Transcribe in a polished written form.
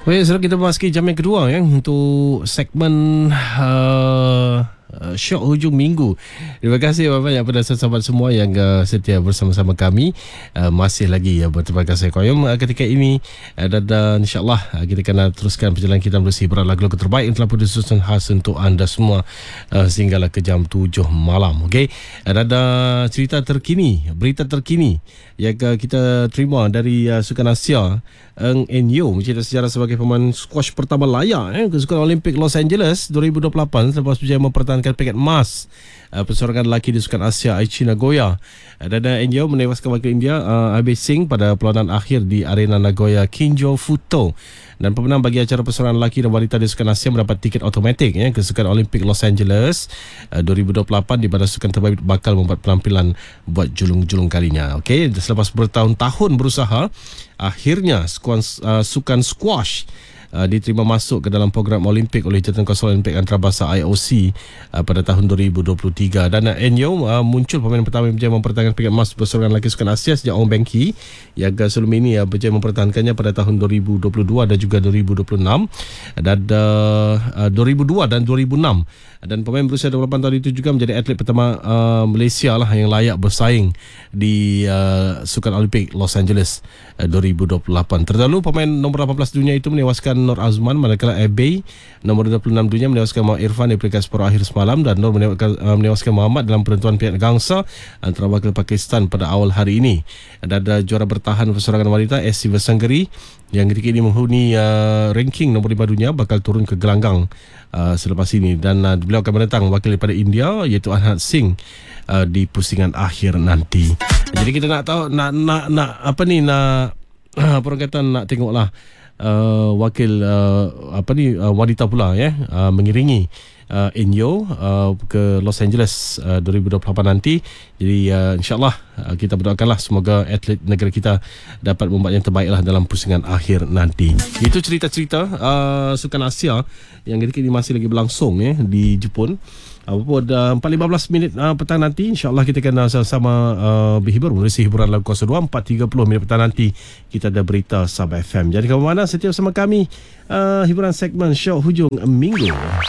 Baik, sekarang kita memasuki jam yang kedua ya, untuk segmen Syok Hujung Minggu. Terima kasih banyak pada sahabat semua yang setia bersama-sama kami. Masih lagi berterima kasih koyom ketika ini, dan insyaAllah kita akan teruskan perjalanan kita bersih hiburan lagu-lagu terbaik yang telah pun disusun khas untuk anda semua sehinggalah ke jam 7 malam. Okay? Dan ada cerita terkini, berita terkini yang kita terima dari Sukan Asia. Eng Enyo mencerita sejarah sebagai pemain squash pertama layak ke Sukan Olimpik Los Angeles 2028 selepas berjaya mempertahankan peringkat emas persorangan lelaki di Sukan Asia Aichi Nagoya. Dan Enyo menewaskan wakil India Abhay Singh pada perlawanan akhir di arena Nagoya Kinjo Futo. Dan pemenang bagi acara persorangan lelaki dan wanita di Sukan Asia mendapat tiket automatik ke Sukan Olimpik Los Angeles 2028, di mana sukan terbaik bakal membuat penampilan buat julung-julung kalinya. Okey, selepas bertahun-tahun berusaha, akhirnya sukan squash diterima masuk ke dalam program Olimpik oleh Jabatan Kuasa Olimpik Antarabangsa IOC pada tahun 2023. Dan Enyo muncul pemain pertama yang berjaya mempertahankan peringkat emas persorangan lelaki Sukan Asia sejak Ong Beng Kee yang sebelum ini berjaya mempertahankannya pada tahun 2022 dan juga 2026 dan 2002 dan 2006. Dan pemain berusia 28 tahun itu juga menjadi atlet pertama Malaysia lah yang layak bersaing di Sukan Olimpik Los Angeles 2028. Terdahulu pemain nombor 18 dunia itu menewaskan Nur Azman, manakala Abhay nombor 26 dunia menewaskan Muhammad Irfan di peringkat separuh akhir semalam, dan Nur menewaskan Muhammad dalam penentuan pihak gangsa antara wakil Pakistan pada awal hari ini. Dan ada juara bertahan persorangan wanita S. Sivasanggari yang ketika ini menghuni ranking nombor 5 dunia bakal turun ke gelanggang selepas ini, dan beliau akan menentang wakil daripada India iaitu Anhat Singh di pusingan akhir nanti. Jadi kita nak tahu orang kata nak tengoklah wakil wanita pula mengiringi Enyo ke Los Angeles 2028 nanti. Jadi insyaAllah kita berdoakanlah semoga atlet negara kita dapat membuat yang terbaik lah dalam pusingan akhir nanti. Itu cerita-cerita Sukan Asia yang ketika ini masih lagi berlangsung di Jepun. Pada 4.15 petang nanti insyaAllah kita akan sama-sama berhibur berisi hiburan lagu kuasa 2. 4.30 petang nanti kita ada berita Sabah FM. Jadi ke mana, setia bersama kami, hiburan segmen Syok Hujung Minggu.